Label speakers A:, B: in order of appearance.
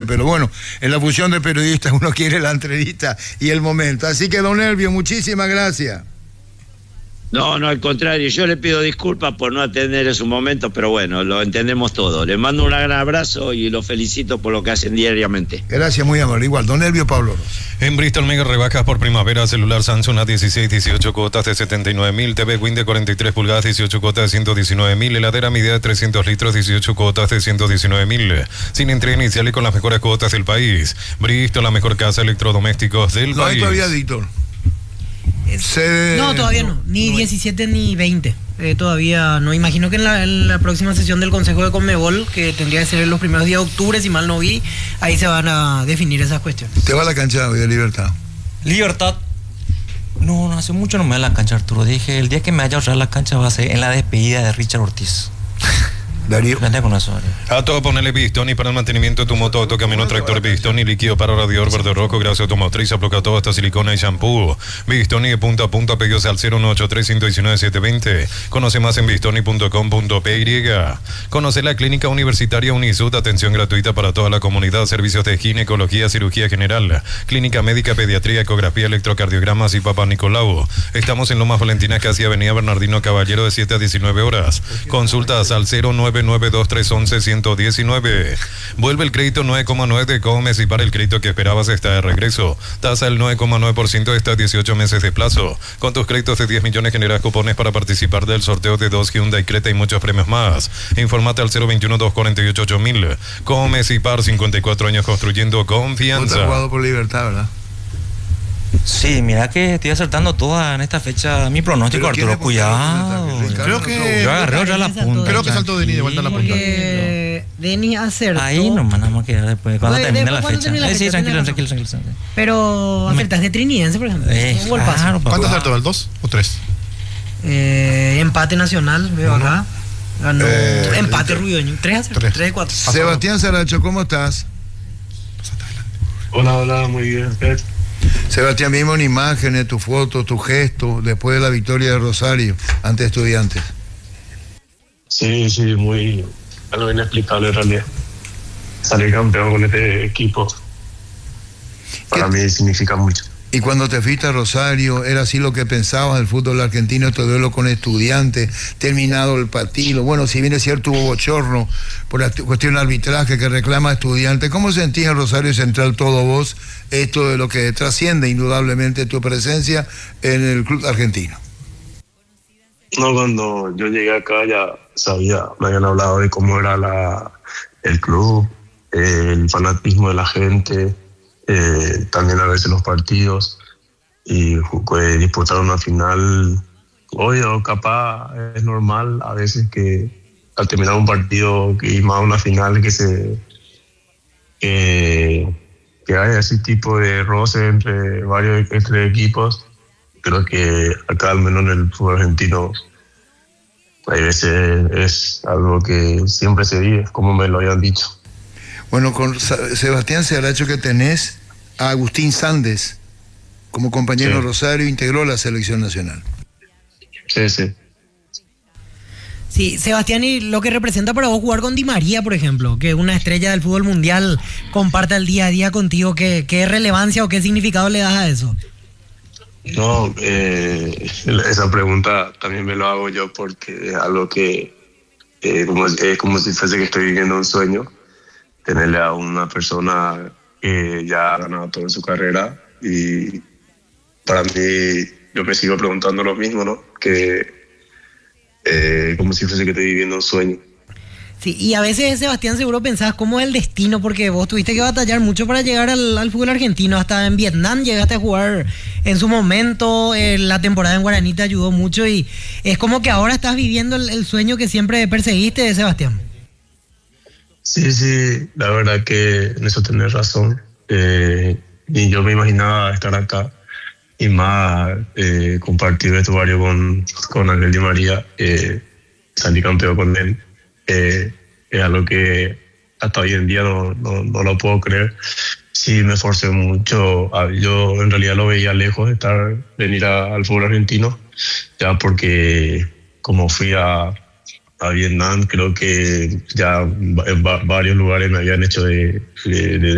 A: pero bueno, en la función de periodista uno quiere la entrevista y el momento. Así que, don Elvio, muchísimas gracias.
B: No, al contrario, yo le pido disculpas por no atender en su momento, pero bueno, lo entendemos todo. Les mando un gran abrazo y los felicito por lo que hacen diariamente.
A: Gracias, muy amable. Igual, don Elvio Pablo Rosa.
C: En Bristol, mega rebajas por primavera, celular Samsung a 16, 18 cuotas de 79.000, TV Win de 43 pulgadas, 18 cuotas de 119.000, heladera Midea de 300 litros, 18 cuotas de 119.000, sin entrega inicial y con las mejores cuotas del país. Bristol, la mejor casa de electrodomésticos del
A: No
C: país.
A: hay todavía, Víctor.
D: No, todavía no, ni 17 ni 20. Todavía no. Imagino que en la próxima sesión del Consejo de Conmebol, que tendría que ser en los primeros días de octubre, si mal no vi, ahí se van a definir esas cuestiones.
A: ¿Te va a la cancha hoy de Libertad?
E: Libertad. No, hace mucho no me voy a la cancha, Arturo. Dije, el día que me vaya a ahorrar la cancha va a ser en la despedida de Richard Ortiz.
A: Darío.
E: Vente con eso, Darío.
C: A todo ponele Bistoni para el mantenimiento de tu moto, autocamino, tractor Bistoni, líquido para radiador verde rojo, grasa automotriz, aplica todo hasta silicona y shampoo. Bistoni de punta a punta, pedidos al 0183-119-720. Conoce más en bistoni.com.py. Conoce la clínica universitaria Unisud, atención gratuita para toda la comunidad, servicios de ginecología, cirugía general, clínica médica, pediatría, ecografía, electrocardiogramas y Papa Nicolau. Estamos en Lomas Valentinas, casi Avenida Bernardino Caballero, de 7 a 19 horas. Consultas al 0992311119. Vuelve el crédito 9,9 de Comes y para el crédito que esperabas está de regreso. Tasa del 9,9% hasta 18 meses de plazo. Con tus créditos de 10 millones generas cupones para participar del sorteo de 2 Hyundai Creta y muchos premios más. Informate al 021-248-8000. Comes y Par, 54 años construyendo confianza.
A: ¿Tú has jugado por Libertad, verdad?
E: Sí, mira que estoy acertando todas en esta fecha. Mi pronóstico, Arturo, cuidado.
F: Creo que
E: Yo agarré ya la punta.
F: Creo que saltó Denis de vuelta a la punta.
D: Porque Denis acertó.
E: Ahí nomás vamos a quedar después, cuando termine la fecha. Sí, tranquilo.
D: Pero acertaste Trinidense, por ejemplo. Un golpazo.
E: Claro,
F: ¿Cuánto acertó? ¿El 2 o 3?
D: Empate Nacional, veo acá. Ganó empate Ruidoño. 3-4.
A: Sebastián Saracho, ¿cómo estás?
G: Hola, muy bien.
A: Sebastián, vimos en imágenes, tu foto, tu gesto, después de la victoria de Rosario ante Estudiantes.
G: Sí, muy algo inexplicable en realidad. Salir campeón con este equipo para mí significa mucho.
A: Y cuando te fuiste a Rosario, ¿era así lo que pensabas del fútbol argentino, este duelo con Estudiantes, terminado el partido? Bueno, si bien es cierto hubo bochorno por la cuestión de arbitraje que reclama Estudiantes, ¿cómo sentías en Rosario Central todo vos esto de lo que trasciende indudablemente tu presencia en el club argentino?
G: No, cuando yo llegué acá ya sabía, me habían hablado de cómo era el club, el fanatismo de la gente, también a veces los partidos, y disputar una final, obvio, capaz es normal a veces que al terminar un partido y más una final que haya ese tipo de roce entre equipos. Creo que acá al menos en el fútbol argentino a veces es algo que siempre se vive, como me lo habían dicho.
A: Bueno, con Sebastián Saracho, que tenés a Agustín Sandes como compañero de Rosario, integró la selección nacional.
G: Sí.
D: Sí, Sebastián, y lo que representa para vos jugar con Di María, por ejemplo, que una estrella del fútbol mundial comparta el día a día contigo, ¿qué relevancia o qué significado le das a eso?
G: No, esa pregunta también me lo hago yo porque es algo que es como si fuese que estoy viviendo un sueño, tenerle a una persona que ya ha ganado todo en su carrera, y para mí yo me sigo preguntando lo mismo, ¿no? Que como si fuese que estoy viviendo un sueño.
D: Sí, y a veces, Sebastián, seguro pensás cómo es el destino, porque vos tuviste que batallar mucho para llegar al fútbol argentino. Hasta en Vietnam llegaste a jugar en su momento, la temporada en Guaraní te ayudó mucho, y es como que ahora estás viviendo el sueño que siempre perseguiste, Sebastián.
G: Sí, la verdad que en eso tenés razón. Y yo me imaginaba estar acá y más compartir vestuario con Ángel Di María, salir campeón con él. Es algo que hasta hoy en día no lo puedo creer. Sí, me esforcé mucho. Yo en realidad lo veía lejos de venir al fútbol argentino, ya porque como fui a Vietnam, creo que ya en varios lugares me habían hecho de